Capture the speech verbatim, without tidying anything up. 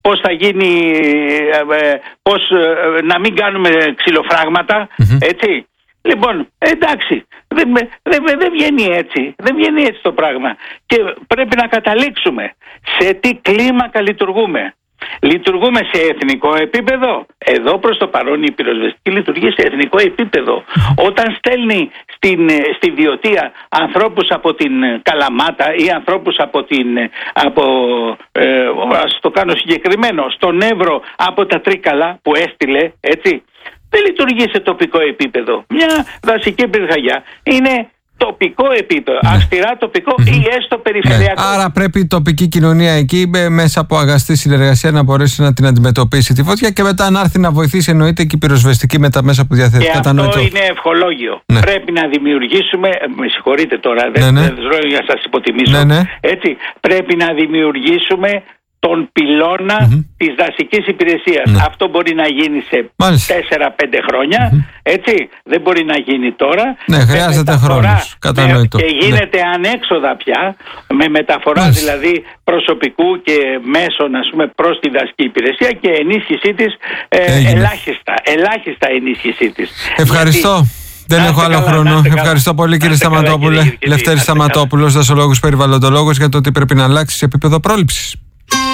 πώς θα γίνει, πώς να μην κάνουμε ξυλοφράγματα, mm-hmm. έτσι. Λοιπόν, εντάξει, δεν, δεν, δεν βγαίνει έτσι, δεν βγαίνει έτσι το πράγμα. Και πρέπει να καταλήξουμε σε τι κλίμακα λειτουργούμε. Λειτουργούμε σε εθνικό επίπεδο. Εδώ προς το παρόν η πυροσβεστική λειτουργεί σε εθνικό επίπεδο. Όταν στέλνει στην, στη Βιωτία ανθρώπους από την Καλαμάτα ή ανθρώπους από την, από, ε, ας το κάνω συγκεκριμένο, στον Εύρο από τα Τρίκαλα που έστειλε, έτσι, δεν λειτουργεί σε τοπικό επίπεδο. Μια δασική πυρκαγιά είναι τοπικό επίπεδο, ναι. αυστηρά τοπικό mm-hmm. ή έστω περιφερειακό. Ναι. Άρα πρέπει η τοπική κοινωνία εκεί μέσα από αγαστή συνεργασία να μπορέσει να την αντιμετωπίσει τη φωτιά και μετά να έρθει να βοηθήσει, εννοείται, και η πυροσβεστική με τα μέσα που διαθέτει. Και αυτό είναι ευχολόγιο. Ναι. Πρέπει να δημιουργήσουμε, με συγχωρείτε τώρα, ναι, δεν ναι. θέλω να σας υποτιμήσω, ναι, ναι. έτσι, πρέπει να δημιουργήσουμε τον πυλώνα mm-hmm. της δασικής υπηρεσίας. Mm-hmm. Αυτό μπορεί να γίνει σε τέσσερα πέντε χρόνια, mm-hmm. έτσι. Δεν μπορεί να γίνει τώρα. Ναι, χρειάζεται χρόνος. Κατανοητό. Και γίνεται ναι. ανέξοδα πια, με μεταφορά mm-hmm. δηλαδή προσωπικού και μέσων, ας πούμε, προς τη δασική υπηρεσία και ενίσχυσή της ε, ελάχιστα. Ελάχιστα ενίσχυσή της. Ευχαριστώ. Γιατί... Δεν έχω άλλο καλά, χρόνο. Ευχαριστώ πολύ, κύριε Σταματόπουλε. Λευτέρης Σταματόπουλος, δασολόγος, περιβαλλοντολόγος, για το ότι πρέπει να αλλάξει σε επίπεδο πρόληψης.